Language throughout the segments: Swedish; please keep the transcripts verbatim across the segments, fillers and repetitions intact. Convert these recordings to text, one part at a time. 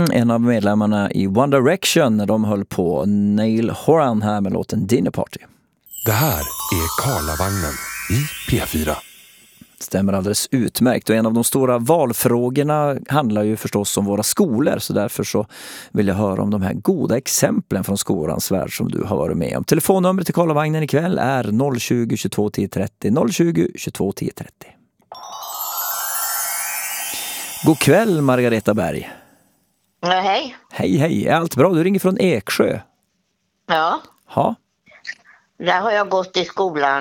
en av medlemmarna i One Direction när de höll på. Neil Horan här med låten Dinner Party. Det här är Karlavagnen i P fyra. Stämmer alldeles utmärkt, och en av de stora valfrågorna handlar ju förstås om våra skolor, så därför så vill jag höra om de här goda exemplen från skolans värld som du har varit med om. Telefonnumret till Karlavagnen ikväll är noll tjugo, tjugotvå, tio trettio, noll tjugo, tjugotvå, tio trettio. God kväll, Margareta Berg. Ja, hej. Hej, hej. Är allt bra? Du ringer från Eksjö. Ja. Ja. Där har jag gått i skolan,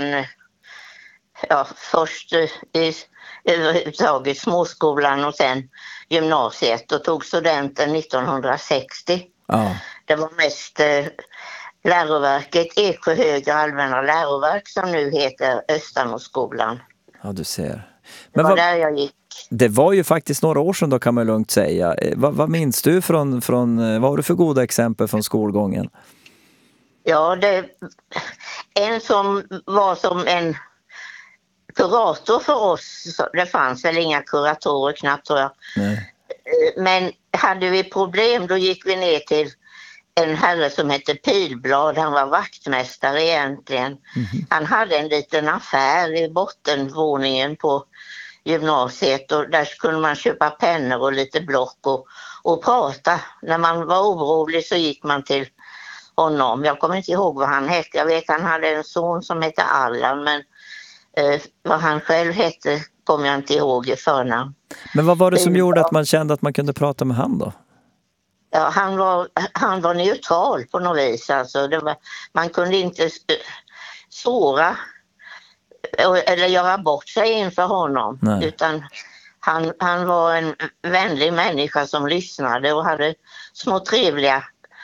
ja, först i överhuvudtaget småskolan och sen gymnasiet, och tog studenten nittonhundrasextio. Ja. Det var mest eh, läroverket, Eksjö högre allmänna läroverk, som nu heter Östanåskolan. Ja, du ser. Men Men det var vad, där jag gick. det var ju faktiskt några år sedan då, kan man lugnt säga. Eh, Vad, vad minns du från, från, vad har du för goda exempel från skolgången? Ja, det, en som var som en kurator för oss, det fanns väl inga kuratorer knappt, tror jag. Nej. Men hade vi problem, då gick vi ner till en herre som hette Pilblad. Han var vaktmästare egentligen. Mm-hmm. Han hade en liten affär i bottenvåningen på gymnasiet, och där kunde man köpa pennor och lite block och, och prata. När man var orolig så gick man till honom. Jag kommer inte ihåg vad han hette. Jag vet han hade en son som hette Allan, men eh, vad han själv hette kommer jag inte ihåg i förnamn. Men vad var det som gjorde att man kände att man kunde prata med han då? Ja, han var, han var neutral på något vis. Alltså, det var, man kunde inte såra eller göra bort sig inför honom. Nej. Utan han, han var en vänlig människa som lyssnade och hade små trevliga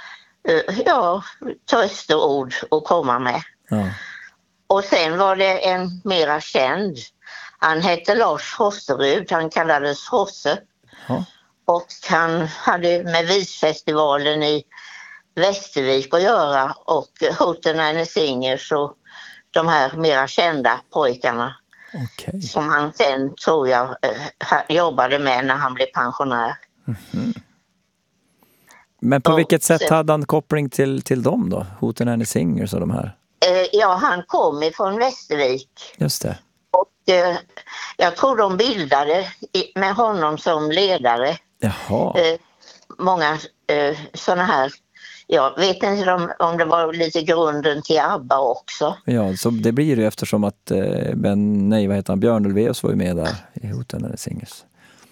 ja, trösteord att komma med. Ja. Och sen var det en mera känd. Han hette Lars Hosserud, han kallades Hosse. Ja. Och han hade med visfestivalen i Västervik att göra, och Hoten and Singers och de här mera kända pojkarna. Okay. Som han sen, tror jag, jobbade med när han blev pensionär. Mm-hmm. Men på och vilket sätt sen, hade han koppling till, till dem då? Hoten and Singers och de här? Eh, ja, han kom ifrån Västervik. Just det. Och eh, jag tror de bildade med honom som ledare. Jaha. Eh, många eh, sådana här, jag vet inte om, om det var lite grunden till ABBA också. Ja, så det blir det eftersom att eh, ben, nej, vad heter han? Björn Ulvaeus var ju med där i Hoten and Singers.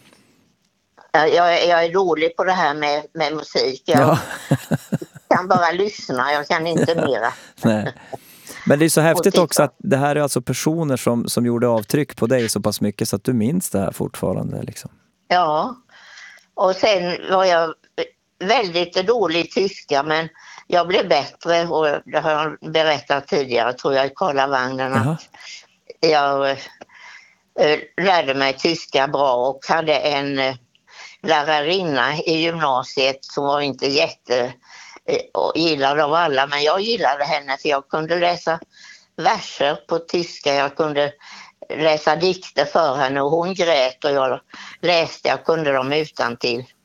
Jag, jag är dålig på det här med, med musik. Jag ja. kan bara lyssna, jag kan inte mera. Nej. Men det är så häftigt också att det här är alltså personer som, som gjorde avtryck på dig så pass mycket så att du minns det här fortfarande. Liksom. Ja, och sen var jag väldigt dålig i tyska, men jag blev bättre, och det har jag berättat tidigare, tror jag, i Karlavagnen, att jag äh, lärde mig tyska bra och hade en äh, lärarinna i gymnasiet som var inte jätte och gillade av alla, men jag gillade henne för jag kunde läsa verser på tyska, jag kunde läsa dikter för henne och hon grät och jag läste, jag kunde dem utantill.